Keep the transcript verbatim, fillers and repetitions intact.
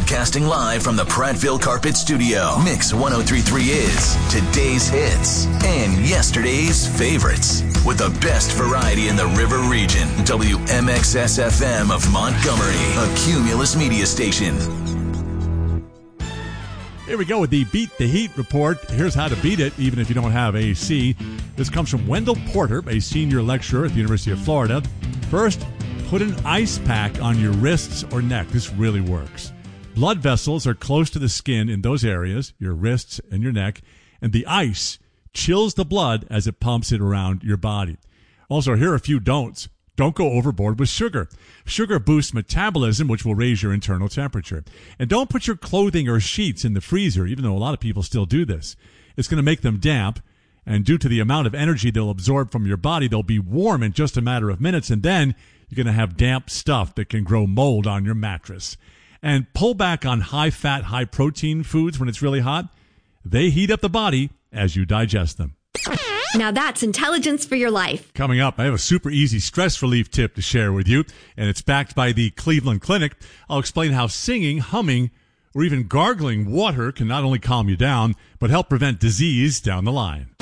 Broadcasting live from the Prattville Carpet Studio. Mix ten thirty-three is today's hits and yesterday's favorites. With the best variety in the River Region. W M X S F M of Montgomery, a Cumulus media station. Here we go with the Beat the Heat report. Here's how to beat it, even if you don't have A C. This comes from Wendell Porter, a senior lecturer at the University of Florida. First, put an ice pack on your wrists or neck. This really works. Blood vessels are close to the skin in those areas, your wrists and your neck, and the ice chills the blood as it pumps it around your body. Also, here are a few don'ts. Don't go overboard with sugar. Sugar boosts metabolism, which will raise your internal temperature. And don't put your clothing or sheets in the freezer, even though a lot of people still do this. It's going to make them damp, and due to the amount of energy they'll absorb from your body, they'll be warm in just a matter of minutes, and then you're going to have damp stuff that can grow mold on your mattress. And pull back on high-fat, high-protein foods when it's really hot. They heat up the body as you digest them. Now that's intelligence for your life. Coming up, I have a super easy stress relief tip to share with you, and it's backed by the Cleveland Clinic. I'll explain how singing, humming, or even gargling water can not only calm you down, but help prevent disease down the line.